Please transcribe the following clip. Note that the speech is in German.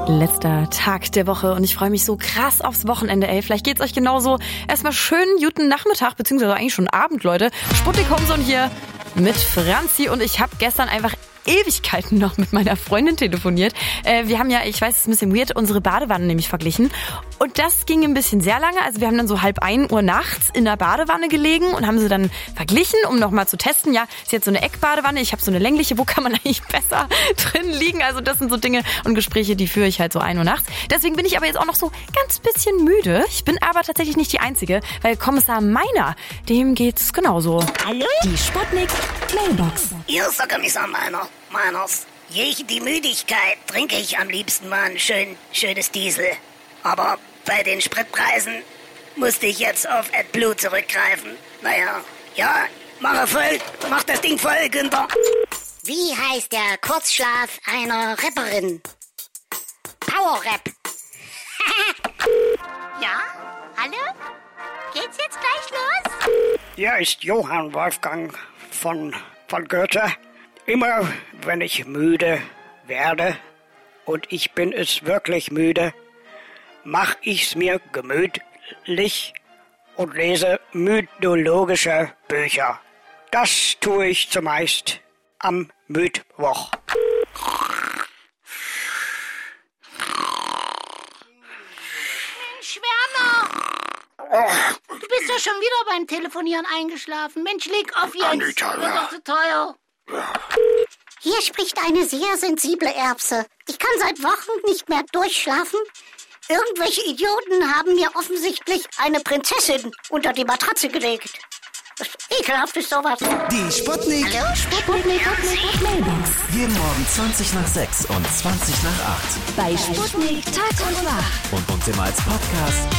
Letzter Tag der Woche und ich freue mich so krass aufs Wochenende, ey. Vielleicht geht's euch genauso. Erstmal schönen guten Nachmittag, beziehungsweise eigentlich schon Abend, Leute. Sputnik Homeson hier mit Franzi und ich habe gestern einfach Ewigkeiten noch mit meiner Freundin telefoniert. Wir haben ja, ich weiß, es ist ein bisschen weird, unsere Badewanne nämlich verglichen. Und das ging ein bisschen sehr lange. Also wir haben dann so 1:30 Uhr nachts in der Badewanne gelegen und haben sie dann verglichen, um nochmal zu testen. Ja, ist jetzt so eine Eckbadewanne, ich habe so eine längliche, wo kann man eigentlich besser drin liegen? Also das sind so Dinge und Gespräche, die führe ich halt so 1 Uhr nachts. Deswegen bin ich aber jetzt auch noch so ganz bisschen müde. Ich bin aber tatsächlich nicht die Einzige, weil Kommissar Meiner, dem geht's genauso. Hallo? Die Sputnik Mailbox. Hier ist der Kommissar Meiners. Gegen die Müdigkeit trinke ich am liebsten mal ein schönes Diesel. Aber bei den Spritpreisen musste ich jetzt auf AdBlue zurückgreifen. Naja, ja, mach das Ding voll, Günther. Wie heißt der Kurzschlaf einer Rapperin? Power-Rap. Ja? Hallo? Geht's jetzt gleich los? Hier ist Johann Wolfgang von Goethe. Immer wenn ich müde werde, und ich bin es wirklich müde, mach ich's mir gemütlich und lese mythologische Bücher. Das tue ich zumeist am Mittwoch. Schwärmer! Du bist ja schon wieder beim Telefonieren eingeschlafen. Mensch, leg auf jetzt. Anita, wird doch zu teuer. Hier spricht eine sehr sensible Erbse. Ich kann seit Wochen nicht mehr durchschlafen. Irgendwelche Idioten haben mir offensichtlich eine Prinzessin unter die Matratze gelegt. Das ist ekelhaft, ist sowas. Die Sputnik. Hallo, Sputnik. Mailbox. Jeden Morgen 20 nach 6 und 20 nach 8. Bei Sputnik Tag und Nacht. Und uns immer als Podcast